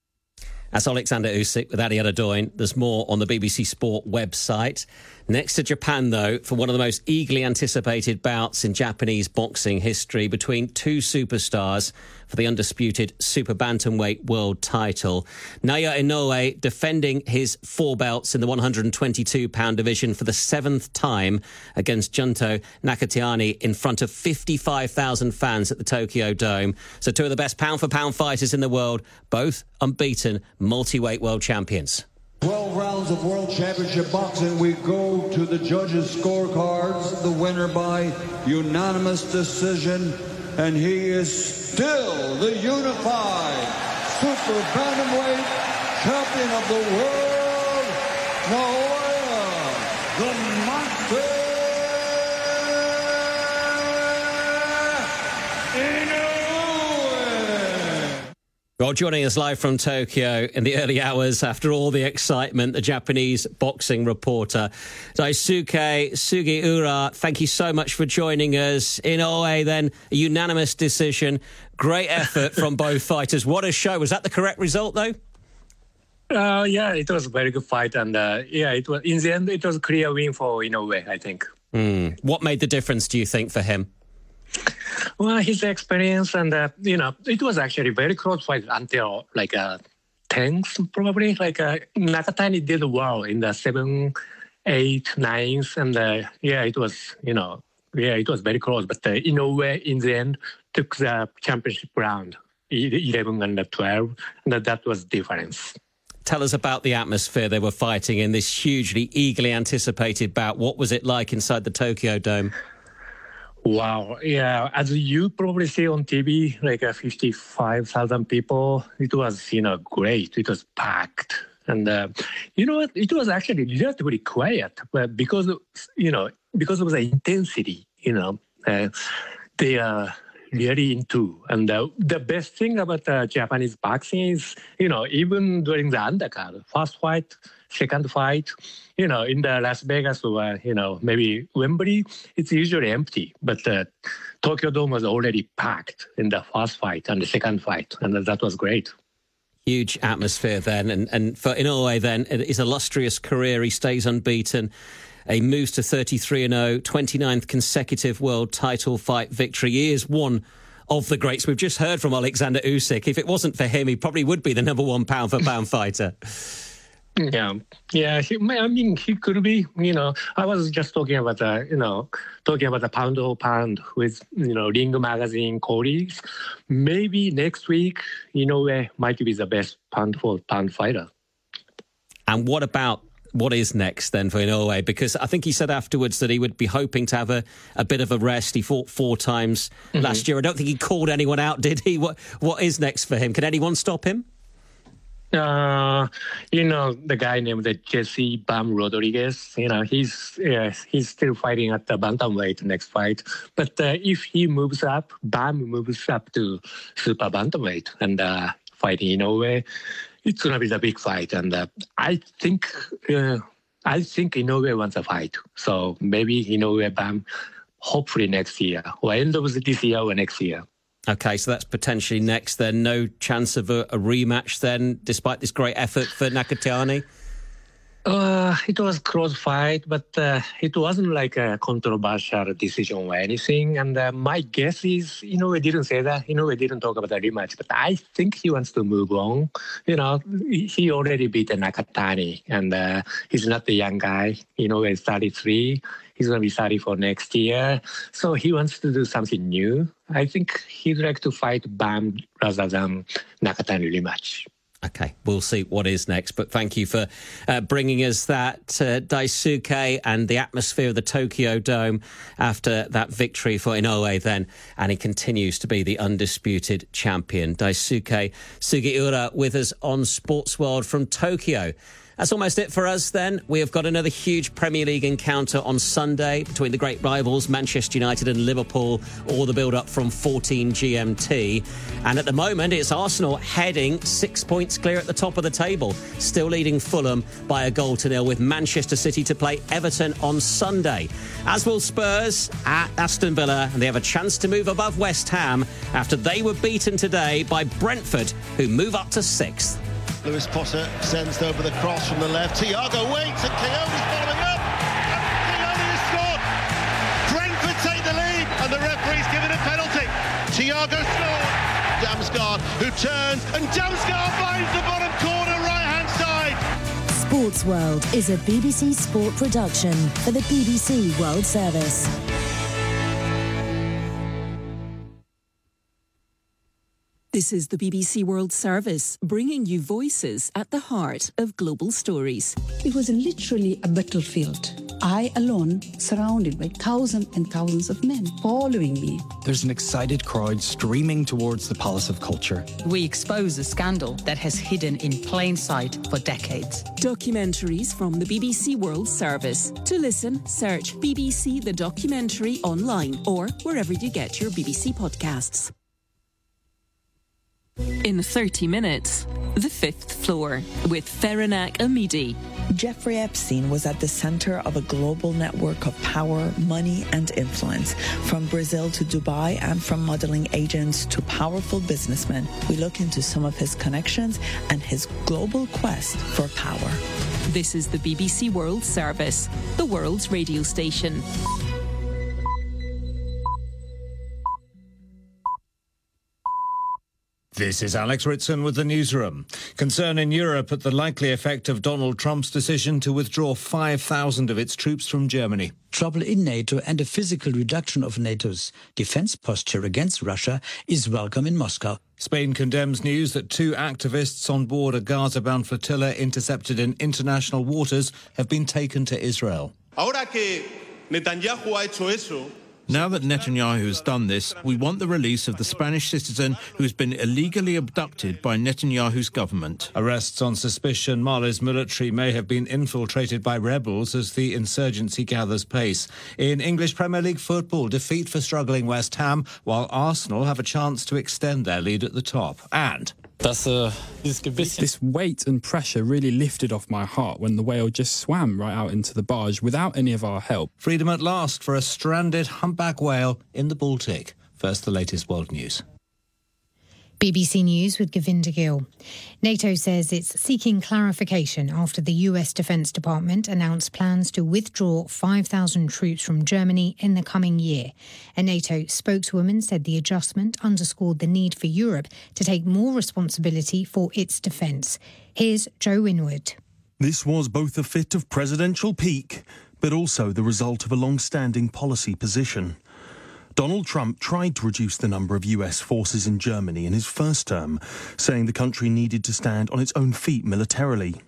That's Alexander Usyk with Adi Adedoyin. There's more on the B B C Sport website. Next to Japan, though, for one of the most eagerly anticipated bouts in Japanese boxing history between two superstars for the undisputed super bantamweight world title. Naoya Inoue defending his four belts in the one hundred twenty-two pound division for the seventh time against Junto Nakatiani in front of fifty-five thousand fans at the Tokyo Dome. So two of the best pound-for-pound fighters in the world, both unbeaten multi-weight world champions. twelve rounds of World Championship Boxing. We go to the judges' scorecards. The winner by unanimous decision, and he is still the unified super bantamweight champion of the world, Naoya the Monster Inoue. Well, joining us live from Tokyo in the early hours after all the excitement, the Japanese boxing reporter, Daisuke Sugiura. Thank you so much for joining us. Inoue, then, a unanimous decision. Great effort from both fighters. What a show. Was that the correct result, though? Uh, yeah, it was a very good fight. And, uh, yeah, it was in the end, it was a clear win for Inoue, I think. Mm. What made the difference, do you think, for him? Well, his experience and, uh, you know, it was actually very close fight until like uh, tenth, probably. Like uh, Nakatani did well in the seven, eight, nines. And uh, yeah, it was, you know, yeah, it was very close. But uh, Inoue, in the end, took the championship round, eleven and twelve. And that was the difference. Tell us about the atmosphere they were fighting in this hugely, eagerly anticipated bout. What was it like inside the Tokyo Dome? Wow. Yeah. As you probably see on T V, like uh, fifty-five thousand people, it was, you know, great. It was packed. And, uh, you know what? It was actually relatively quiet but because, you know, because of the intensity, you know, uh, they are really into. And uh, the best thing about uh, Japanese boxing is, you know, even during the undercard, first fight, second fight, you know, in the Las Vegas or, you know, maybe Wembley, it's usually empty. But the uh, Tokyo Dome was already packed in the first fight and the second fight. And that was great. Huge atmosphere then. And, and for Inoue then, his illustrious career, he stays unbeaten. A moves to thirty-three and oh, twenty-ninth consecutive world title fight victory. He is one of the greats. We've just heard from Alexander Usyk. If it wasn't for him, he probably would be the number one pound-for-pound fighter. Yeah, yeah. He, I mean, he could be. You know, I was just talking about the, you know, talking about the pound for pound with, you know, Ring Magazine colleagues. Maybe next week, Inoue might be the best pound for pound fighter. And what about what is next then for Inoue? Because I think he said afterwards that he would be hoping to have a, a bit of a rest. He fought four times mm-hmm. last year. I don't think he called anyone out, did he? What What is next for him? Can anyone stop him? Uh, you know, the guy named Jesse Bam Rodriguez, you know, he's yeah, he's still fighting at the bantamweight next fight. But uh, if he moves up, Bam moves up to super bantamweight and uh, fighting Inoue, it's going to be the big fight. And uh, I think uh, I think Inoue wants a fight. So maybe Inoue Bam, hopefully next year, or end of this year or next year. OK, so that's potentially next then. No chance of a, a rematch then, despite this great effort for Nakatani? Uh, it was a close fight, but uh, it wasn't like a controversial decision or anything. And uh, my guess is, you know, we didn't say that. You know, we didn't talk about the rematch, but I think he wants to move on. You know, he already beat Nakatani, and uh, he's not the young guy. You know, he's thirty-three. He's going to be thirty-four next year. So he wants to do something new. I think he'd like to fight Bam rather than Nakatani rematch. OK, we'll see what is next. But thank you for uh, bringing us that, uh, Daisuke, and the atmosphere of the Tokyo Dome after that victory for Inoue then. And he continues to be the undisputed champion. Daisuke Sugiura with us on Sports World from Tokyo. That's almost it for us then. We have got another huge Premier League encounter on Sunday between the great rivals Manchester United and Liverpool, all the build-up from fourteen G M T. And at the moment, it's Arsenal heading six points clear at the top of the table, still leading Fulham by a goal to nil, with Manchester City to play Everton on Sunday. As will Spurs at Aston Villa, and they have a chance to move above West Ham after they were beaten today by Brentford, who move up to sixth. Lewis Potter sends over the cross from the left. Thiago waits and Keone's following up. And Keone has scored. Brentford take the lead and the referee's given a penalty. Thiago scored. Damsgaard who turns and Damsgaard finds the bottom corner right-hand side. Sports World is a B B C Sport production for the B B C World Service. This is the B B C World Service, bringing you voices at the heart of global stories. It was literally a battlefield. I alone, surrounded by thousands and thousands of men following me. There's an excited crowd streaming towards the Palace of Culture. We expose a scandal that has hidden in plain sight for decades. Documentaries from the B B C World Service. To listen, search B B C The Documentary online or wherever you get your B B C podcasts. In thirty minutes, The Fifth Floor with Feranak Amidi. Jeffrey Epstein was at the center of a global network of power, money, and influence. From Brazil to Dubai and from modeling agents to powerful businessmen, we look into some of his connections and his global quest for power. This is the B B C World Service, the world's radio station. This is Alex Ritson with the newsroom. Concern in Europe at the likely effect of Donald Trump's decision to withdraw five thousand of its troops from Germany. Trouble in NATO and a physical reduction of NATO's defense posture against Russia is welcome in Moscow. Spain condemns news that two activists on board a Gaza-bound flotilla intercepted in international waters have been taken to Israel. Ahora que Netanyahu ha hecho eso, now that Netanyahu has done this, we want the release of the Spanish citizen who has been illegally abducted by Netanyahu's government. Arrests on suspicion Mali's military may have been infiltrated by rebels as the insurgency gathers pace. In English Premier League football, defeat for struggling West Ham, while Arsenal have a chance to extend their lead at the top. And... That's uh, this, this weight and pressure really lifted off my heart when the whale just swam right out into the barge without any of our help. Freedom at last for a stranded humpback whale in the Baltic. First, the latest world news. B B C News with Govinda Gill. NATO says it's seeking clarification after the U S Defense Department announced plans to withdraw five thousand troops from Germany in the coming year. A NATO spokeswoman said the adjustment underscored the need for Europe to take more responsibility for its defence. Here's Joe Winwood. This was both a fit of presidential pique, but also the result of a long-standing policy position. Donald Trump tried to reduce the number of U S forces in Germany in his first term, saying the country needed to stand on its own feet militarily.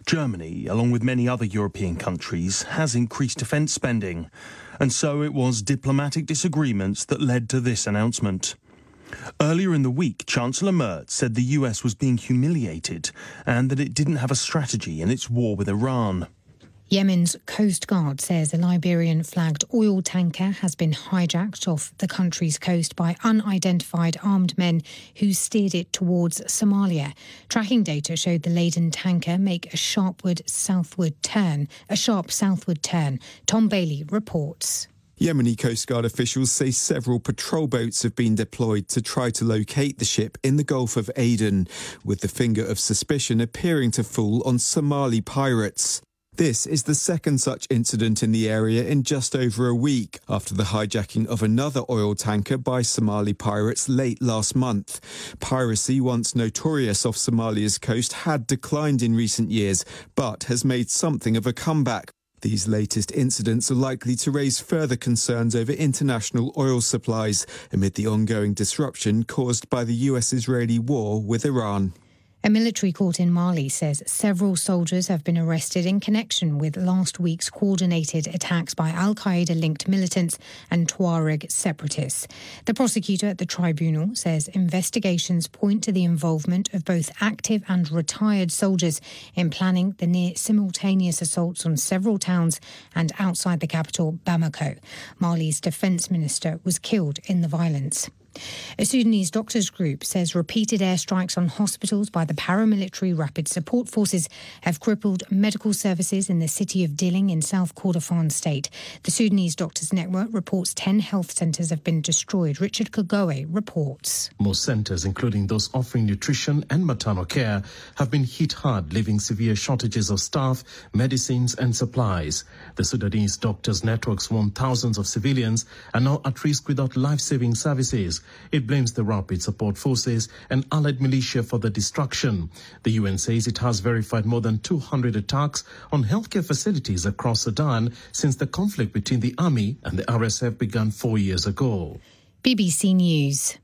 Germany, along with many other European countries, has increased defence spending, and so it was diplomatic disagreements that led to this announcement. Earlier in the week, Chancellor Merz said the U S was being humiliated and that it didn't have a strategy in its war with Iran. Yemen's Coast Guard says a Liberian-flagged oil tanker has been hijacked off the country's coast by unidentified armed men who steered it towards Somalia. Tracking data showed the laden tanker make a sharpward southward turn, a sharp southward turn. Tom Bailey reports. Yemeni Coast Guard officials say several patrol boats have been deployed to try to locate the ship in the Gulf of Aden, with the finger of suspicion appearing to fall on Somali pirates. This is the second such incident in the area in just over a week, after the hijacking of another oil tanker by Somali pirates late last month. Piracy, once notorious off Somalia's coast, had declined in recent years, but has made something of a comeback. These latest incidents are likely to raise further concerns over international oil supplies amid the ongoing disruption caused by the U S-Israeli war with Iran. A military court in Mali says several soldiers have been arrested in connection with last week's coordinated attacks by al-Qaeda-linked militants and Tuareg separatists. The prosecutor at the tribunal says investigations point to the involvement of both active and retired soldiers in planning the near-simultaneous assaults on several towns and outside the capital, Bamako. Mali's defence minister was killed in the violence. A Sudanese doctors group says repeated airstrikes on hospitals by the paramilitary Rapid Support Forces have crippled medical services in the city of Dilling in South Kordofan state. The Sudanese Doctors Network reports ten health centres have been destroyed. Richard Kagoe reports. Most centres, including those offering nutrition and maternal care, have been hit hard, leaving severe shortages of staff, medicines and supplies. The Sudanese Doctors Network's warn thousands of civilians are now at risk without life-saving services. It blames the Rapid Support Forces and allied militia for the destruction. The U N says it has verified more than two hundred attacks on healthcare facilities across Sudan since the conflict between the army and the R S F began four years ago. B B C News.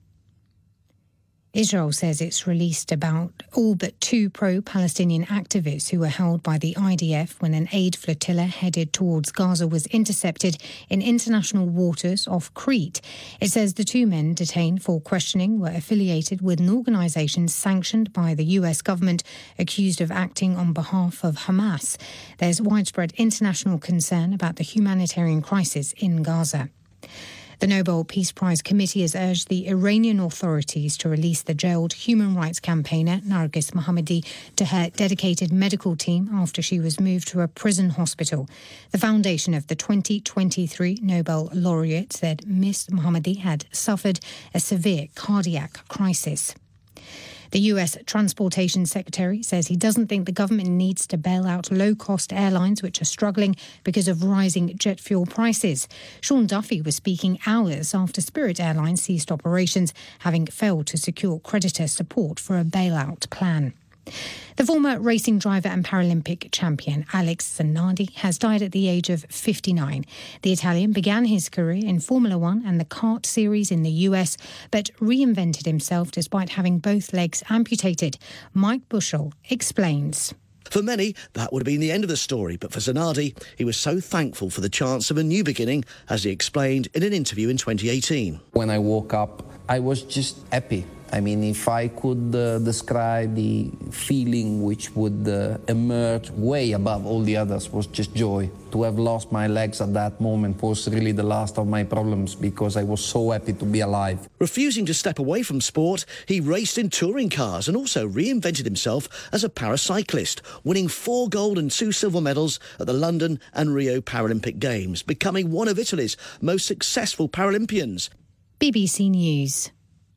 Israel says it's released about all but two pro-Palestinian activists who were held by the I D F when an aid flotilla headed towards Gaza was intercepted in international waters off Crete. It says the two men detained for questioning were affiliated with an organisation sanctioned by the U S government accused of acting on behalf of Hamas. There's widespread international concern about the humanitarian crisis in Gaza. The Nobel Peace Prize Committee has urged the Iranian authorities to release the jailed human rights campaigner Narges Mohammadi to her dedicated medical team after she was moved to a prison hospital. The foundation of the twenty twenty-three Nobel laureate said Miss Mohammadi had suffered a severe cardiac crisis. The U S Transportation Secretary says he doesn't think the government needs to bail out low-cost airlines which are struggling because of rising jet fuel prices. Sean Duffy was speaking hours after Spirit Airlines ceased operations, having failed to secure creditor support for a bailout plan. The former racing driver and Paralympic champion Alex Zanardi has died at the age of fifty-nine. The Italian began his career in Formula One and the kart series in the U S, but reinvented himself despite having both legs amputated. Mike Bushell explains. For many, that would have been the end of the story, but for Zanardi, he was so thankful for the chance of a new beginning, as he explained in an interview in twenty eighteen. When I woke up, I was just happy. I mean, if I could uh, describe the feeling which would uh, emerge way above all the others was just joy. To have lost my legs at that moment was really the last of my problems because I was so happy to be alive. Refusing to step away from sport, he raced in touring cars and also reinvented himself as a paracyclist, winning four gold and two silver medals at the London and Rio Paralympic Games, becoming one of Italy's most successful Paralympians. B B C News.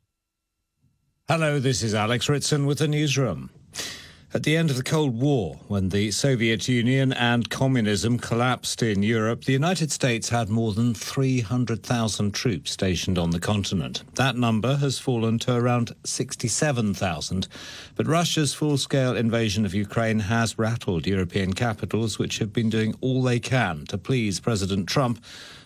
Hello, this is Alex Ritson with the newsroom. At the end of the Cold War, when the Soviet Union and communism collapsed in Europe, the United States had more than three hundred thousand troops stationed on the continent. That number has fallen to around sixty-seven thousand. But Russia's full-scale invasion of Ukraine has rattled European capitals, which have been doing all they can to please President Trump.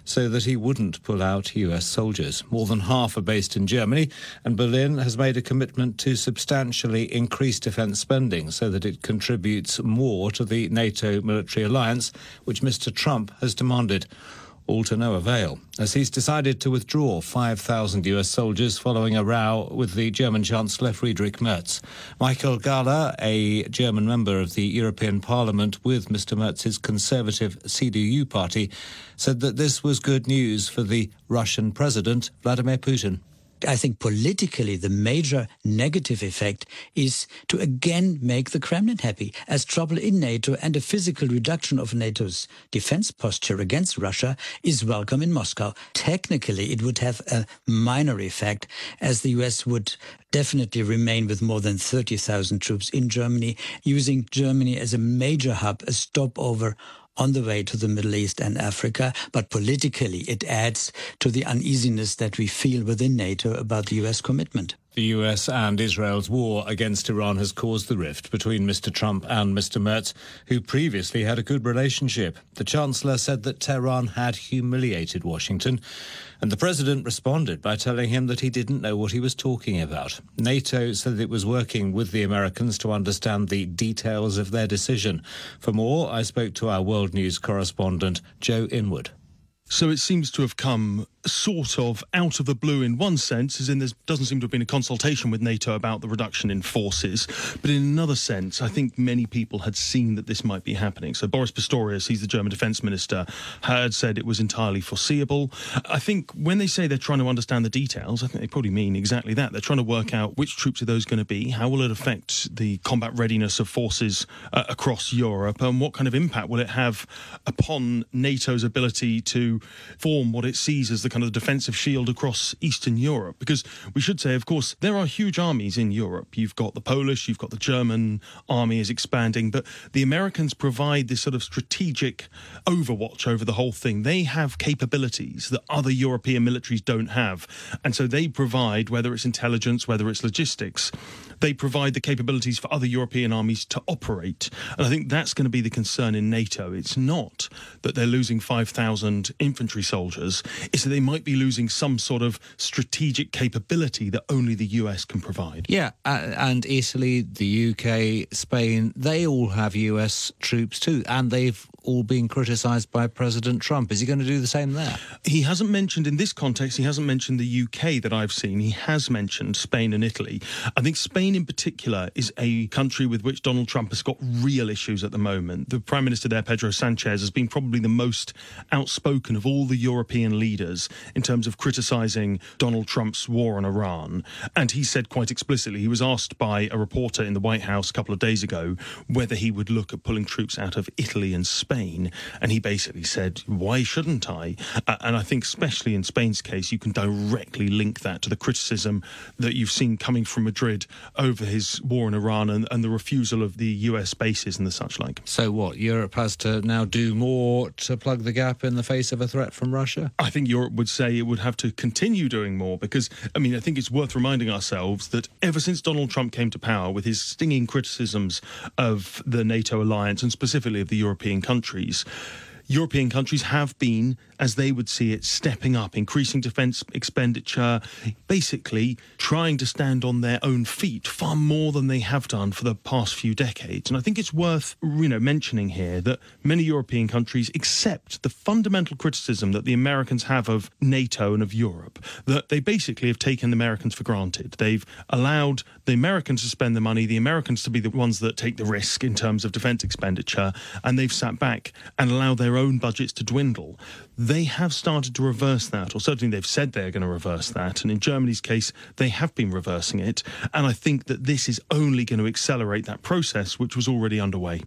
so that he wouldn't pull out U S soldiers. More than half are based in Germany, and Berlin has made a commitment to substantially increase defence spending so that it contributes more to the NATO military alliance, which Mister Trump has demanded. All to no avail, as he's decided to withdraw five thousand U S soldiers following a row with the German Chancellor Friedrich Merz. Michael Gahler, a German member of the European Parliament with Mister Merz's conservative C D U party, said that this was good news for the Russian President, Vladimir Putin. I think politically the major negative effect is to again make the Kremlin happy, as trouble in NATO and a physical reduction of NATO's defense posture against Russia is welcome in Moscow. Technically, it would have a minor effect, as the U S would definitely remain with more than thirty thousand troops in Germany, using Germany as a major hub, a stopover on the way to the Middle East and Africa, but politically it adds to the uneasiness that we feel within NATO about the U S commitment. The U S and Israel's war against Iran has caused the rift between Mister Trump and Mister Merz, who previously had a good relationship. The Chancellor said that Tehran had humiliated Washington, and the President responded by telling him that he didn't know what he was talking about. NATO said it was working with the Americans to understand the details of their decision. For more, I spoke to our World News correspondent, Joe Inwood. So it seems to have come sort of out of the blue in one sense, as in there doesn't seem to have been a consultation with NATO about the reduction in forces. But in another sense, I think many people had seen that this might be happening. So Boris Pistorius, he's the German defence minister, had said it was entirely foreseeable. I think when they say they're trying to understand the details, I think they probably mean exactly that. They're trying to work out which troops are those going to be, how will it affect the combat readiness of forces uh, across Europe, and what kind of impact will it have upon NATO's ability to form what it sees as the kind of defensive shield across Eastern Europe. Because we should say, of course, there are huge armies in Europe. You've got the Polish, you've got the German army is expanding, but the Americans provide this sort of strategic overwatch over the whole thing. They have capabilities that other European militaries don't have. And so they provide, whether it's intelligence, whether it's logistics, they provide the capabilities for other European armies to operate. And I think that's going to be the concern in NATO. It's not that they're losing five thousand infantry soldiers, it's that they might be losing some sort of strategic capability that only the U S can provide. Yeah, uh, and Italy, the U K, Spain, they all have U S troops too, and they've all been criticised by President Trump. Is he going to do the same there? He hasn't mentioned, in this context, he hasn't mentioned the U K that I've seen. He has mentioned Spain and Italy. I think Spain in particular is a country with which Donald Trump has got real issues at the moment. The Prime Minister there, Pedro Sanchez, has been probably the most outspoken of all the European leaders in terms of criticising Donald Trump's war on Iran. And he said quite explicitly, he was asked by a reporter in the White House a couple of days ago whether he would look at pulling troops out of Italy and Spain. And he basically said, why shouldn't I? Uh, and I think especially in Spain's case, you can directly link that to the criticism that you've seen coming from Madrid over his war in Iran and, and the refusal of the U S bases and the such like. So what, Europe has to now do more to plug the gap in the face of a threat from Russia? I think Europe would say it would have to continue doing more because, I mean, I think it's worth reminding ourselves that ever since Donald Trump came to power with his stinging criticisms of the NATO alliance and specifically of the European countries, European countries have been, as they would see it, stepping up, increasing defence expenditure, basically trying to stand on their own feet far more than they have done for the past few decades. And I think it's worth, you know, mentioning here that many European countries accept the fundamental criticism that the Americans have of NATO and of Europe, that they basically have taken the Americans for granted. They've allowed the Americans to spend the money, the Americans to be the ones that take the risk in terms of defence expenditure, and they've sat back and allowed their own budgets to dwindle. They have started to reverse that, or certainly they've said they're going to reverse that. And in Germany's case, they have been reversing it. And I think that this is only going to accelerate that process, which was already underway.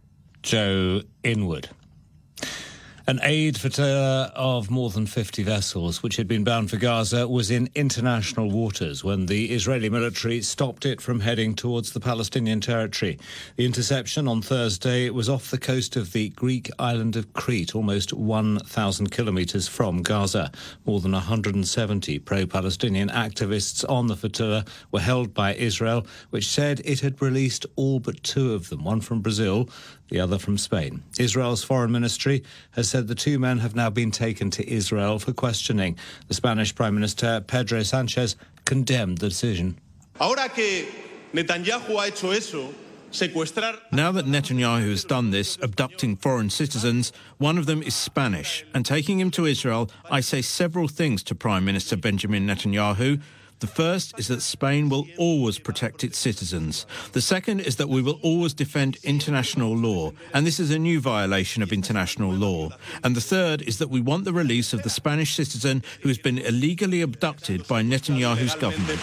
Joe Inwood. An aid flotilla of more than fifty vessels, which had been bound for Gaza, was in international waters when the Israeli military stopped it from heading towards the Palestinian territory. The interception on Thursday was off the coast of the Greek island of Crete, almost one thousand kilometres from Gaza. More than one hundred seventy pro-Palestinian activists on the flotilla were held by Israel, which said it had released all but two of them, one from Brazil, the other from Spain. Israel's foreign ministry has said the two men have now been taken to Israel for questioning. The Spanish Prime Minister Pedro Sánchez condemned the decision. Ahora que Netanyahu ha hecho eso, secuestrar... Now that Netanyahu has done this, abducting foreign citizens, one of them is Spanish, and taking him to Israel, I say several things to Prime Minister Benjamin Netanyahu. The first is that Spain will always protect its citizens. The second is that we will always defend international law, and this is a new violation of international law. And the third is that we want the release of the Spanish citizen who has been illegally abducted by Netanyahu's government.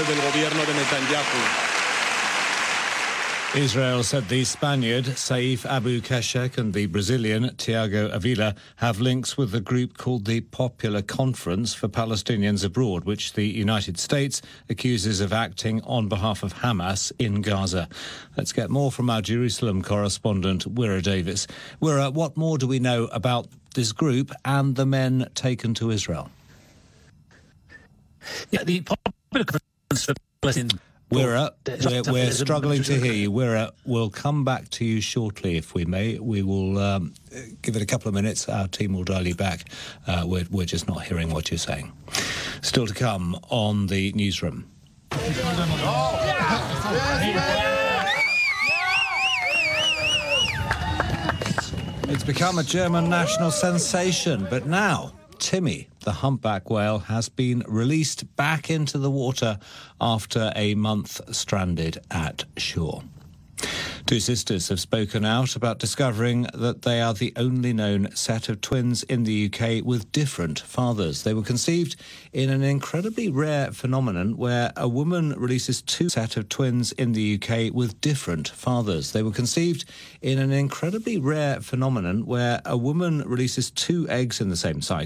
Israel said the Spaniard Saif Abu Keshek and the Brazilian Tiago Avila have links with the group called the Popular Conference for Palestinians Abroad, which the United States accuses of acting on behalf of Hamas in Gaza. Let's get more from our Jerusalem correspondent, Wira Davis. Wira, what more do we know about this group and the men taken to Israel? Yeah, the Popular Conference for Palestinians... Wira, we're, we're struggling to hear you. Wira, we'll come back to you shortly, if we may. We will um, give it a couple of minutes. Our team will dial you back. Uh, we're, we're just not hearing what you're saying. Still to come on the newsroom. It's become a German national sensation, but now Timmy, the humpback whale, has been released back into the water after a month stranded at shore. Two sisters have spoken out about discovering that they are the only known set of twins in the U K with different fathers. They were conceived in an incredibly rare phenomenon where a woman releases two set of twins in the U K with different fathers. They were conceived in an incredibly rare phenomenon where a woman releases two eggs in the same cycle.